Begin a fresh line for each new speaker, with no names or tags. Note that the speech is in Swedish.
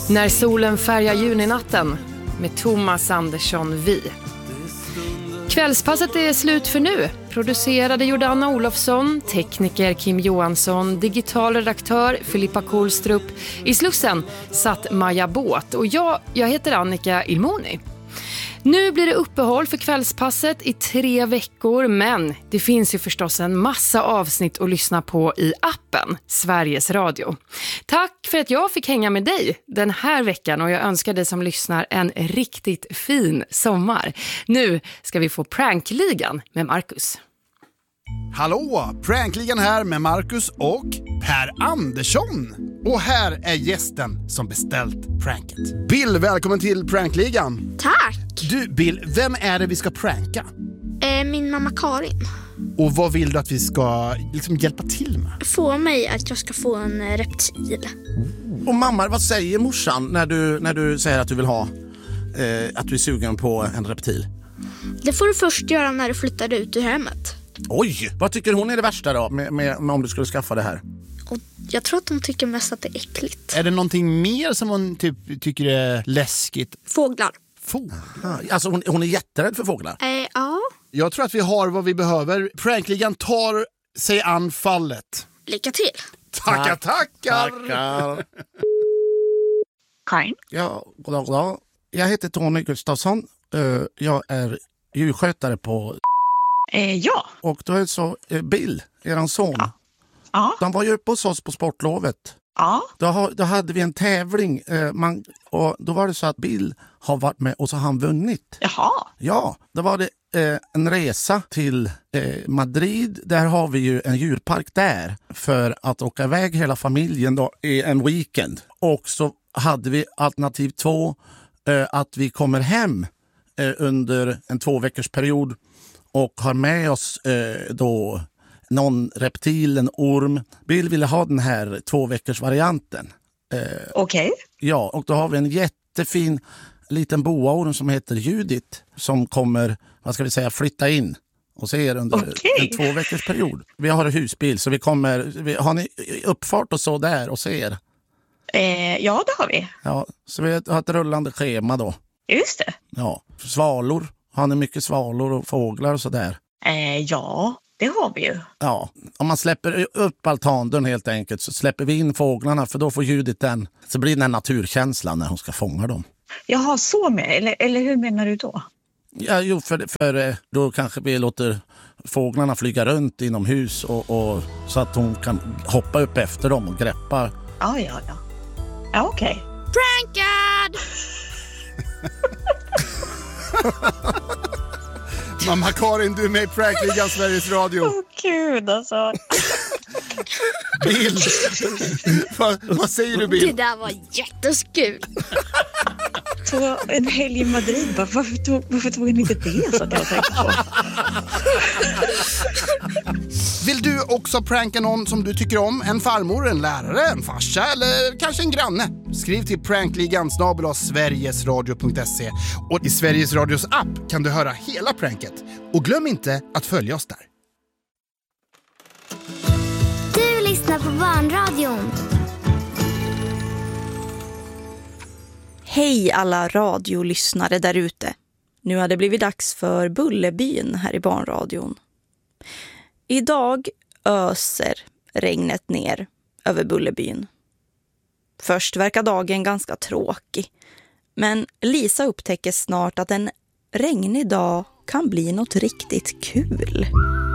När solen färgar juninatten med Thomas Andersson Vi. Kvällspasset är slut för nu. Producerade Jordanna Olofsson, tekniker Kim Johansson, digital redaktör Filippa Kohlstrup. I Slussen satt Maja Båt och jag heter Annika Ilmoni. Nu blir det uppehåll för kvällspasset i 3 veckor, men det finns ju förstås en massa avsnitt att lyssna på i appen Sveriges Radio. Tack för att jag fick hänga med dig den här veckan och jag önskar dig som lyssnar en riktigt fin sommar. Nu ska vi få Prankligan med Marcus.
Hallå, Prankligan här med Marcus och Per Andersson. Och här är gästen som beställt pranket. Bill, välkommen till Prankligan.
Tack!
Du, Bill, vem är det vi ska pranka?
Min mamma Karin.
Och vad vill du att vi ska hjälpa till med?
Få mig att jag ska få en reptil.
Och mamma, vad säger morsan när du säger att du vill ha att du är sugen på en reptil?
Det får du först göra när du flyttar ut ur hemmet.
Oj, vad tycker hon är det värsta då med om du skulle skaffa det här?
Och jag tror att hon tycker mest att det är äckligt.
Är det någonting mer som hon tycker är läskigt?
Fåglar.
Alltså hon är jätterädd för fåglar?
Ja.
Jag tror att vi har vad vi behöver. Prankligan tar sig an fallet.
Lycka till.
Tackar.
Karin?
Ja, goddag. Jag heter Tony Gustafsson. Jag är djurskötare på...
Ja.
Och då är det så, Bill, eran son.
Ja.
De var ju uppe hos oss på sportlovet.
Ja.
Då hade vi en tävling och då var det så att Bill har varit med och så har han vunnit.
Jaha.
Ja, då var det en resa till Madrid. Där har vi ju en djurpark där för att åka iväg hela familjen då i en weekend. Och så hade vi alternativ 2 att vi kommer hem under en 2-veckorsperiod och har med oss då någon reptil, en orm. Bill ville ha den här 2-veckors-varianten.
Okej.
Ja, och då har vi en jättefin liten boaorm som heter Judith som kommer, flytta in och se er under en 2-veckorsperiod. Vi har en husbil så har ni uppfart och så där och ser?
Ja, det har vi.
Ja, så vi har ett rullande schema då.
Just det.
Ja, svalor. Har ni mycket svalor och fåglar och så där?
Ja, det har vi ju.
Ja, om man släpper upp altandörren helt enkelt så släpper vi in fåglarna för då får Judith så blir den naturkänslan när hon ska fånga dem.
Jaha, så med? Eller hur menar du då?
Ja, jo, för då kanske vi låter fåglarna flyga runt inomhus och så att hon kan hoppa upp efter dem och greppa.
Ja, okej.
Prankad!
Mamma Karin, du är med i Prankligan Sveriges Radio.
Gud alltså.
Bill, vad säger du, Bill?
Det där var jätteskul.
Så en helg i Madrid, varför tog ni inte det så att jag tänkte på?
Vill du också pranka någon som du tycker om? En farmor, en lärare, en farsa eller kanske en granne? Skriv till prankligan@sverigesradio.se och i Sveriges Radios app kan du höra hela pranket. Och glöm inte att följa oss där.
Du lyssnar på Barnradion.
Hej alla radiolyssnare där ute. Nu har det blivit dags för Bullerbyn här i Barnradion. Idag öser regnet ner över Bullerbyn. Först verkar dagen ganska tråkig. Men Lisa upptäcker snart att en regnig dag kan bli något riktigt kul.